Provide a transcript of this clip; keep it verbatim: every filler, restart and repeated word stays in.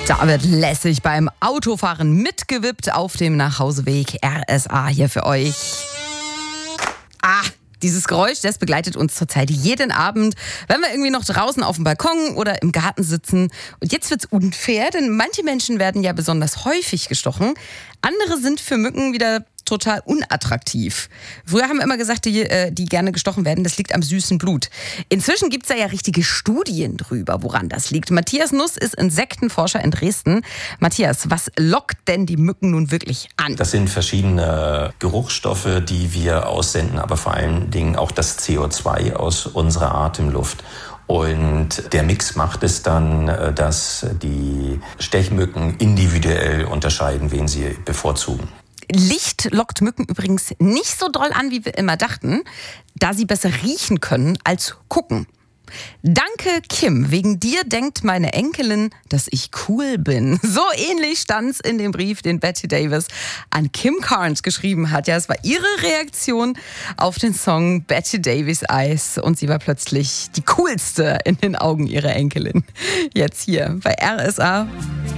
Da wird lässig beim Autofahren mitgewippt auf dem Nachhauseweg. R S A hier für euch. Ah, dieses Geräusch, das begleitet uns zurzeit jeden Abend, wenn wir irgendwie noch draußen auf dem Balkon oder im Garten sitzen. Und jetzt wird's unfair, denn manche Menschen werden ja besonders häufig gestochen. Andere sind für Mücken wieder total unattraktiv. Früher haben wir immer gesagt, die, äh, die gerne gestochen werden, das liegt am süßen Blut. Inzwischen gibt es da ja richtige Studien drüber, woran das liegt. Matthias Nuss ist Insektenforscher in Dresden. Matthias, was lockt denn die Mücken nun wirklich an? Das sind verschiedene Geruchsstoffe, die wir aussenden, aber vor allen Dingen auch das C O zwei aus unserer Atemluft. Und der Mix macht es dann, dass die Stechmücken individuell unterscheiden, wen sie bevorzugen. Licht lockt Mücken übrigens nicht so doll an, wie wir immer dachten, da sie besser riechen können als gucken. Danke, Kim. Wegen dir denkt meine Enkelin, dass ich cool bin. So ähnlich stand's in dem Brief, den Bette Davis an Kim Carnes geschrieben hat. Ja, es war ihre Reaktion auf den Song Bette Davis Eyes. Und sie war plötzlich die coolste in den Augen ihrer Enkelin. Jetzt hier bei R S A.